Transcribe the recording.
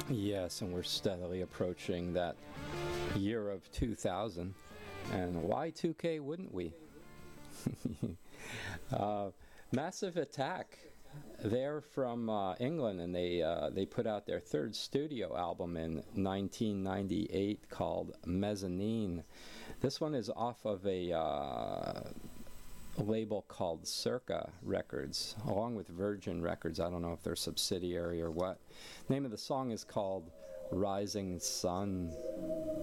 Yes, and we're steadily approaching that year of 2000. And Y2K, wouldn't we? Massive Attack. They're from England, and they put out their third studio album in 1998 called Mezzanine. This one is off of a label called Circa Records, along with Virgin Records. I don't know if they're subsidiary or what. The name of the song is called Rising Sun.